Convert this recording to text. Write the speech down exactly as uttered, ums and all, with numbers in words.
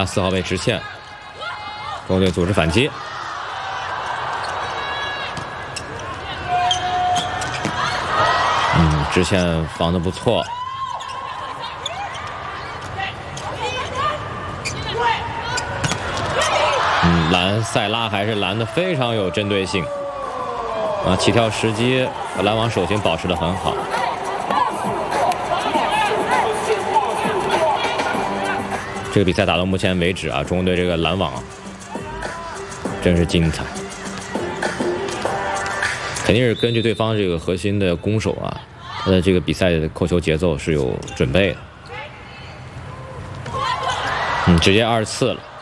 拿四号位直线，中国队组织反击。嗯，直线防得不错。嗯，拦塞拉还是拦得非常有针对性。啊，起跳时机和拦网手型保持得很好。这个比赛打到目前为止啊，中国队这个拦网真是精彩。肯定是根据对方这个核心的攻手啊，他的这个比赛的扣球节奏是有准备的。嗯，直接二次了。